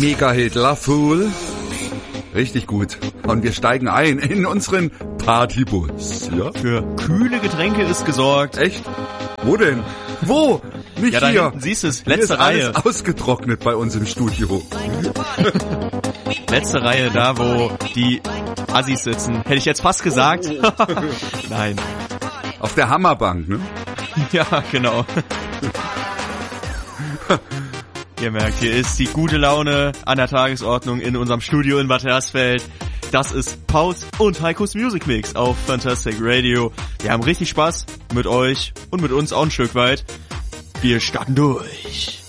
Mega-Hit La Fool. Richtig gut. Und wir steigen ein in unseren Partybus. Ja? Für kühle Getränke ist gesorgt. Echt? Wo denn? Wo? Nicht ja, da hier. Hinten siehst du es. Hier Letzte ist Reihe. Alles ausgetrocknet bei uns im Studio. Letzte Reihe, da wo die Assis sitzen. Hätte ich jetzt fast gesagt. Nein. Auf der Hammerbank, ne? Ja, genau. Ihr merkt, hier ist die gute Laune an der Tagesordnung in unserem Studio in Bad Hersfeld. Das ist Pauls und Heikos Music Mix auf Fantastic Radio. Wir haben richtig Spaß mit euch und mit uns auch ein Stück weit. Wir starten durch.